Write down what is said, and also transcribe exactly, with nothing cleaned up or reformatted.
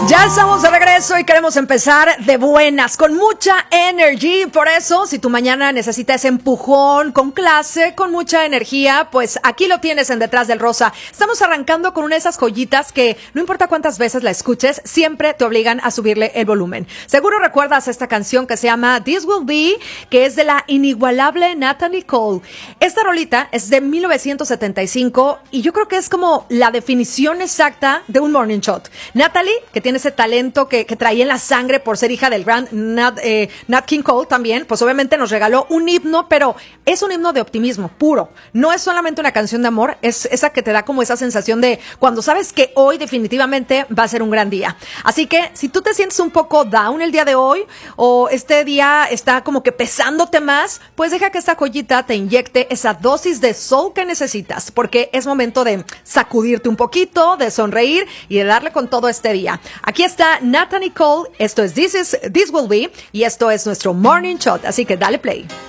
Ya estamos de regreso y queremos empezar de buenas, con mucha energy. Por eso, si tu mañana necesita ese empujón con clase, con mucha energía, pues aquí lo tienes en Detrás del Rosa. Estamos arrancando con una de esas joyitas que no importa cuántas veces la escuches, siempre te obligan a subirle el volumen. Seguro recuerdas esta canción que se llama This Will Be, que es de la inigualable Natalie Cole. Esta rolita es de mil novecientos setenta y cinco y yo creo que es como la definición exacta de un morning shot. Natalie, que tiene ese talento que, que traía en la sangre por ser hija del gran Nat, eh, Nat King Cole también, pues obviamente nos regaló un himno, pero es un himno de optimismo puro. No es solamente una canción de amor, es esa que te da como esa sensación de cuando sabes que hoy definitivamente va a ser un gran día. Así que si tú te sientes un poco down el día de hoy o este día está como que pesándote más, pues deja que esta joyita te inyecte esa dosis de soul que necesitas, porque es momento de sacudirte un poquito, de sonreír y de darle con todo este día. Aquí está Natalie Cole, esto es This, is, This Will Be, y esto es nuestro Morning Shot, así que dale play.